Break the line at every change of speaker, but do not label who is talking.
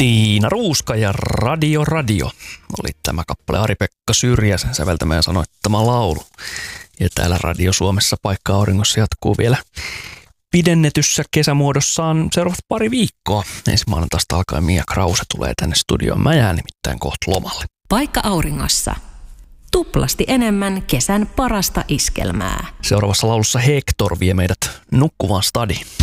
Tiina Ruuska ja Radio oli tämä kappale Ari-Pekka Syrjäsen säveltämä ja sanoittama laulu. Ja täällä Radio Suomessa Paikka Auringossa jatkuu vielä pidennetyssä kesämuodossaan seuraavat pari viikkoa. Ensi maanantaista alkaen Mia Krause tulee tänne studioon. Mä jään nimittäin kohta lomalle.
Paikka Auringossa. Tuplasti enemmän kesän parasta iskelmää.
Seuraavassa laulussa Hector vie meidät nukkuvaan stadiin.